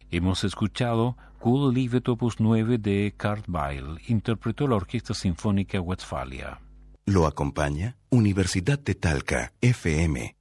Hemos escuchado Cool Livet Opus 9 de Kurt Weill, interpretó la Orquesta Sinfónica Westfalia. Lo acompaña Universidad de Talca, FM